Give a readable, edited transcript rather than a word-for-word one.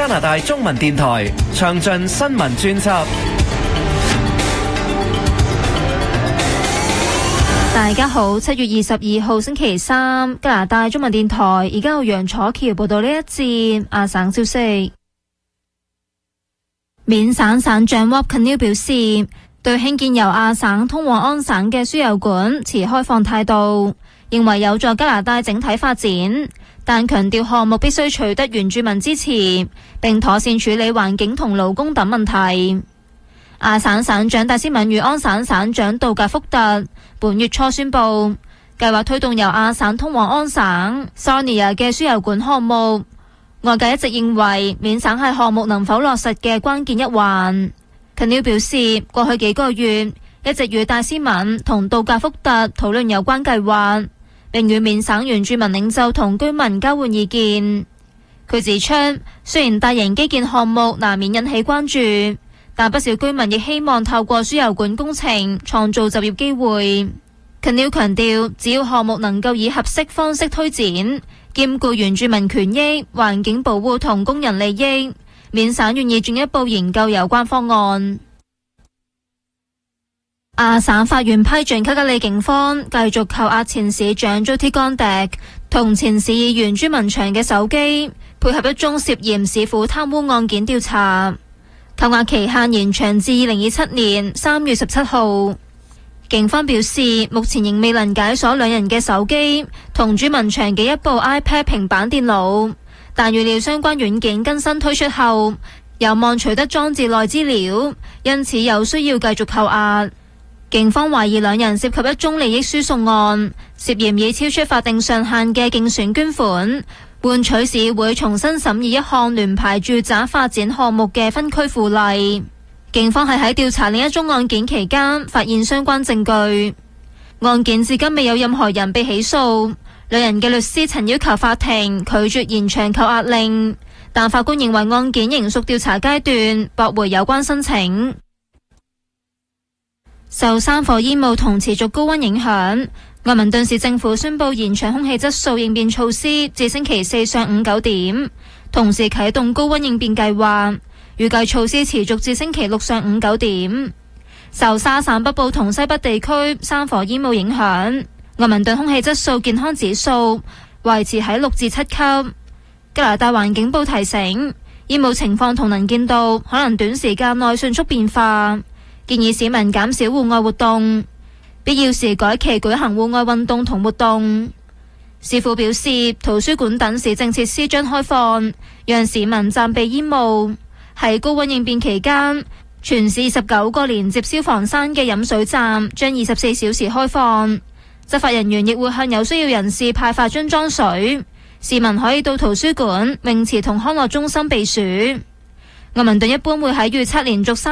拿大中文電台詳盡新聞專輯。 大家好，7月22號星期三，加拿大中文電台而家由楊楚橋報道呢一節亞省消息。緬省省長 Wap Khanew 表示，對興建由亞省通往安省嘅輸油管持開放態度，認為有助加拿大整體發展，但強調項目必須取得原住民支持，並妥善處理環境同勞工等問題。亞省省長戴斯敏與安省省長杜格福特本月初宣布，計劃推動由亞省通往安省 Sarnia 嘅輸油管項目。外界一直認為緬省係項目能否落實嘅關鍵一環。Khanew 表示，過去幾個月一直與戴斯敏同杜格福特討論有關計劃，並與緬省原住民領袖同居民交換意見。佢指出，雖然大型基建項目難免引起關注，但不少居民亦希望透過輸油管工程創造就業機會。Khanew 強調，只要項目能夠以合適方式推展，兼顧原住民權益、環境保護同工人利益，緬省願意進一步研究有關方案。亞省法院批准卡加利警方繼續扣押前市長 Jyoti Gondek 同前市議員朱文祥嘅手機，配合一宗涉嫌市府貪污案件調查。扣押期限延長至2027年3月17號。警方表示，目前仍未能解鎖兩人嘅手機同朱文祥嘅一部 iPad 平板電腦，但預料相關軟件更新推出後，有望取得裝置內資料，因此有需要繼續扣押。警方懷疑兩人涉及一宗利益輸送案，涉嫌以超出法定上限嘅競選捐款，換取市議會重新審議一項聯排住宅發展項目嘅分區附例。警方係喺調查另一宗案件期間發現相關證據。案件至今未有任何人被起訴，兩人嘅律師曾要求法庭拒絕延長扣押令，但法官認為案件仍屬調查階段，駁回有關申請。受山火煙霧同持續高溫影響，愛民頓市政府宣布延長空氣質素應變措施至星期四上午9點，同時啟動高溫應變計劃，預計措施持續至星期六上午9點。受沙省北部同西北地區山火煙霧影響，愛民頓空氣質素健康指數維持喺6至7級。加拿大環境部提醒，煙霧情況同能見度可能短時間內迅速變化，建議市民減少戶外活動，必要時改期舉行戶外運動同活動。市府表示，圖書館等市政設施將開放，讓市民暫避煙霧。喺高溫應變期間，全市29個連接消防山嘅飲水站將24小時開放，執法人員亦會向有需要人士派發樽裝水。市民可以到圖書館、泳池同康樂中心避暑。愛民頓一般會喺預測連續